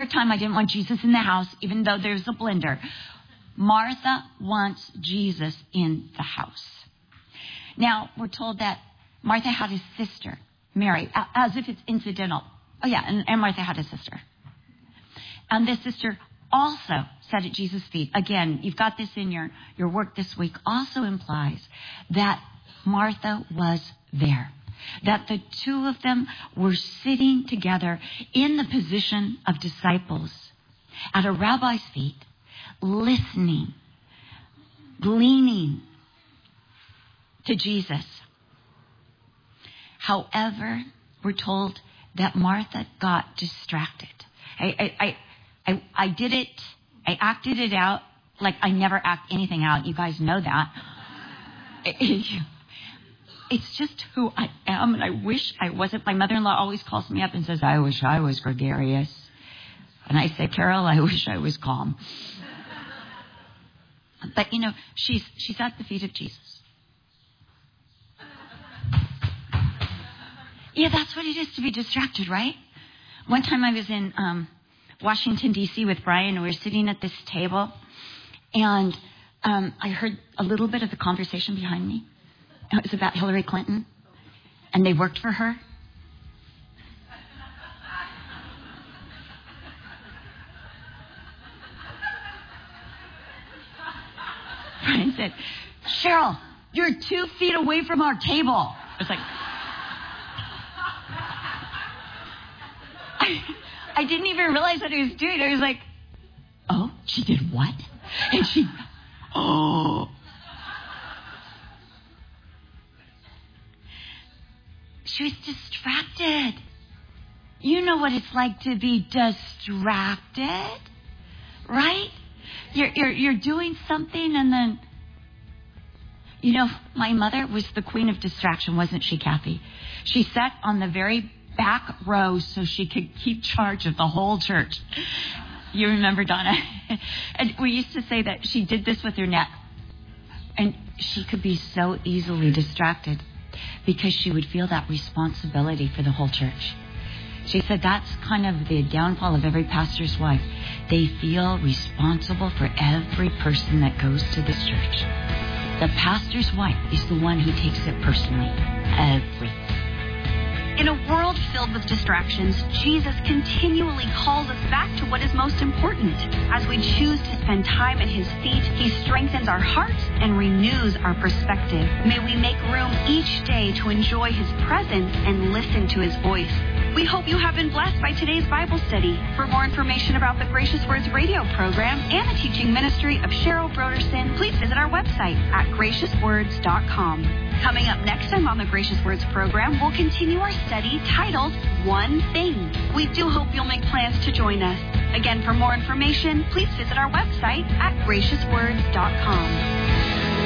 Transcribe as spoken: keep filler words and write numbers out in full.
time I didn't want Jesus in the house, even though there's a blender. Martha wants Jesus in the house. Now, we're told that Martha had a sister, Mary, as if it's incidental. Oh, yeah, and, and Martha had a sister. And this sister also sat at Jesus' feet. Again, you've got this in your, your work this week. Also implies that Martha was there. That the two of them were sitting together in the position of disciples at a rabbi's feet, listening, gleaning to Jesus. However, we're told that Martha got distracted. I, I, I, I, I did it. I acted it out like I never act anything out. You guys know that. It's just who I am, and I wish I wasn't. My mother-in-law always calls me up and says, I wish I was gregarious. And I say, Carol, I wish I was calm. But, you know, she's she's at the feet of Jesus. Yeah, that's what it is to be distracted, right? One time I was in um, Washington, D C with Brian, and we were sitting at this table, and um, I heard a little bit of the conversation behind me. It was about Hillary Clinton, and they worked for her. Brian said, Cheryl, you're two feet away from our table. I was like, I, I didn't even realize what I was doing. I was like, oh, she did what? And she, oh. She was distracted. You know what it's like to be distracted, right? You're, you're, you're doing something and then, you know, my mother was the queen of distraction, wasn't she, Kathy? She sat on the very back row so she could keep charge of the whole church. You remember, Donna? And we used to say that she did this with her neck. And she could be so easily distracted because she would feel that responsibility for the whole church. She said that's kind of the downfall of every pastor's wife. They feel responsible for every person that goes to this church. The pastor's wife is the one who takes it personally. Everything. In a world filled with distractions, Jesus continually calls us back to what is most important. As we choose to spend time at His feet, He strengthens our hearts and renews our perspective. May we make room each day to enjoy His presence and listen to His voice. We hope you have been blessed by today's Bible study. For more information about the Gracious Words radio program and the teaching ministry of Cheryl Broderson, please visit our website at gracious words dot com. Coming up next time on the Gracious Words program, we'll continue our study titled One Thing. We do hope you'll make plans to join us. Again, for more information, please visit our website at gracious words dot com.